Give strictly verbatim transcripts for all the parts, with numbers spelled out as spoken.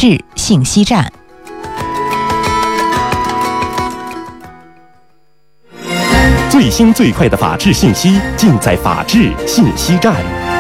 治信息站。 最新最快的法治信息，尽在法治信息站。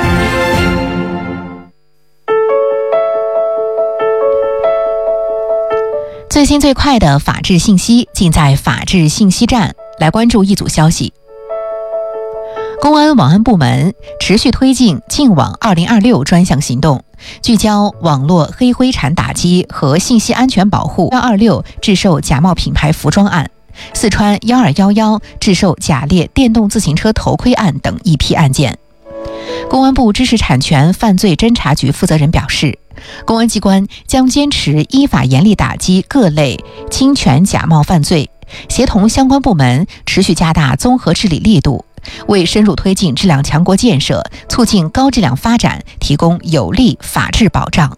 最新最快的法治信息，尽在法治信息站。来关注一组消息。公安网安部门持续推进净网二零二六专项行动，聚焦网络黑灰产打击和信息安全保护。一二六制售假冒品牌服装案、四川一二一一制售假劣电动自行车头盔案等一批案件。公安部知识产权犯罪侦查局负责人表示，公安机关将坚持依法严厉打击各类侵权假冒犯罪，协同相关部门持续加大综合治理力度，为深入推进质量强国建设、促进高质量发展提供有力法治保障。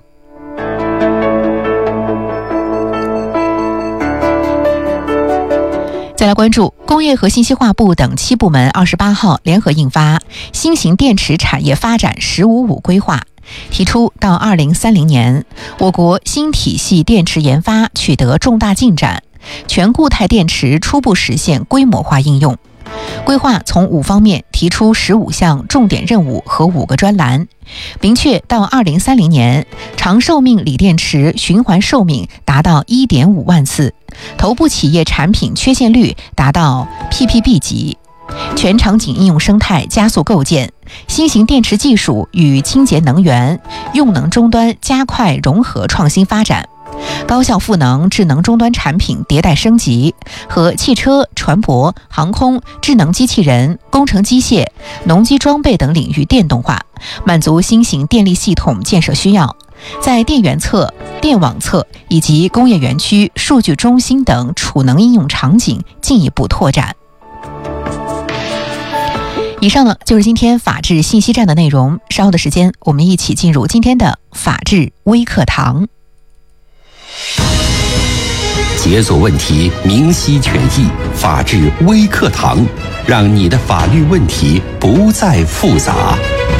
再来关注工业和信息化部等七部门二十八号联合印发《新型电池产业发展“十五五”规划》，提出到二零三零年，我国新体系电池研发取得重大进展，全固态电池初步实现规模化应用。规划从五方面提出十五项重点任务和五个专栏，明确到二零三零年，长寿命锂电池循环寿命达到 一点五万次，头部企业产品缺陷率达到 P P B 级，全场景应用生态加速构建，新型电池技术与清洁能源、用能终端加快融合创新发展，高效赋能智能终端产品迭代升级和汽车、船舶、航空、智能机器人、工程机械、农机装备等领域电动化，满足新型电力系统建设需要，在电源侧、电网侧以及工业园区、数据中心等储能应用场景进一步拓展。以上呢就是今天法治信息站的内容，稍后的时间我们一起进入今天的法治微课堂。 解锁问题，明晰权益，法治微课堂，让你的法律问题不再复杂。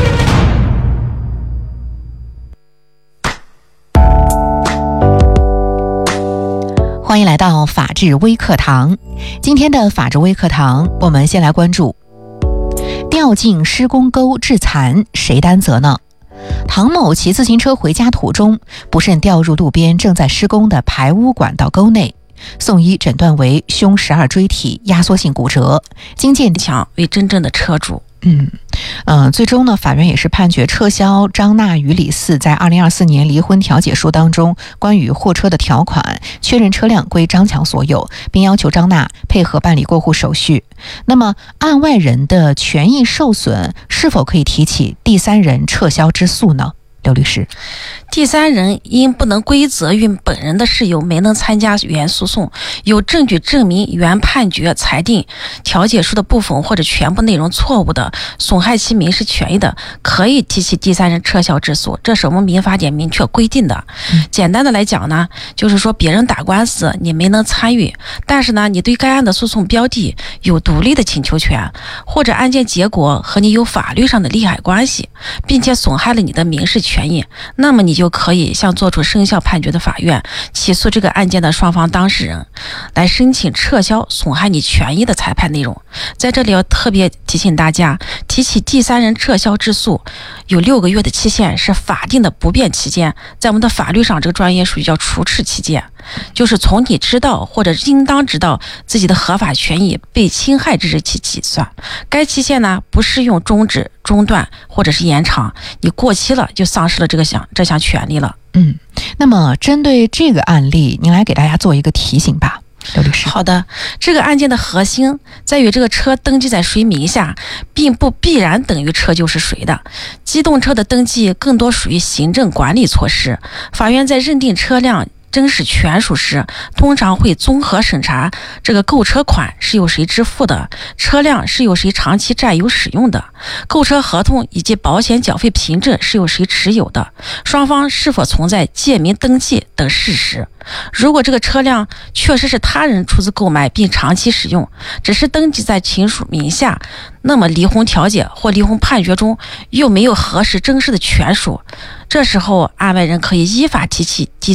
欢迎来到法治微课堂。今天的法治微课堂，我们先来关注掉进施工沟致残，谁担责呢？唐某骑自行车回家途中，不慎掉入路边正在施工的排污管道沟内，送医诊断为胸十二椎体压缩性骨折，经鉴定为真正的车主。 嗯，呃，最终呢，法院也是判决撤销张娜与李四在二零二四年离婚调解书当中关于货车的条款，确认车辆归张强所有，并要求张娜配合办理过户手续。那么，案外人的权益受损，是否可以提起第三人撤销之诉呢？刘律师， 第三人因不能归责于本人的事由，没能参加原诉讼，有证据证明原判决、裁定、调解书的部分或者全部内容错误的，损害其民事权益的，可以提起第三人撤销之诉，这是我们民法典明确规定的。嗯、简单的来讲呢，就是说别人打官司你没能参与，但是呢，你对该案的诉讼标的有独立的请求权，或者案件结果和你有法律上的利害关系，并且损害了你的民事权益，那么你就可以向作出生效判决的法院起诉这个案件的双方当事人，来申请撤销损害你权益的裁判内容。在这里要特别提醒大家，提起第三人撤销之诉有六个月的期限，是法定的不变期间，在我们的法律上这个专业属于叫除斥期间，就是从你知道或者应当知道自己的合法权益被侵害之日起计算。该期限呢不适用终止、中断或者是延长，你过期了就丧失了这个项这项权利了。 嗯，那么针对这个案例，您来给大家做一个提醒吧。刘律师， 好的，这个案件的核心在于这个车登记在谁名下，并不必然等于车就是谁的。机动车的登记更多属于行政管理措施，法院在认定车辆真实权属时，通常会综合审查这个购车款是由谁支付的，车辆是由谁长期占有使用的，购车合同以及保险缴费凭证是由谁持有的，双方是否存在借名登记等事实。如果这个车辆确实是他人出资购买并长期使用，只是登记在亲属名下，那么离婚调解或离婚判决中又没有核实真实的权属，这时候案外人可以依法提起第